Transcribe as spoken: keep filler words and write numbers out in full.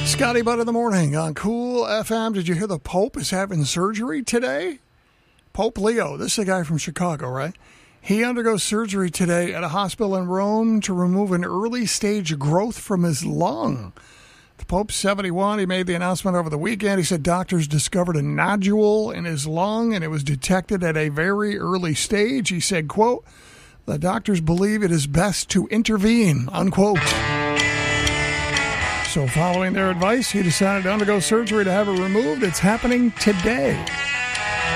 Scotty Butt in the morning on Cool F M. Did you hear the Pope is having surgery today? Pope Leo, this is a guy from Chicago, right? He undergoes surgery today at a hospital in Rome to remove an early-stage growth from his lung. The Pope's seventy-one. He made the announcement over the weekend. He said doctors discovered a nodule in his lung, and it was detected at a very early stage. He said, quote, "The doctors believe it is best to intervene," unquote. So following their advice, he decided to undergo surgery to have it removed. It's happening today.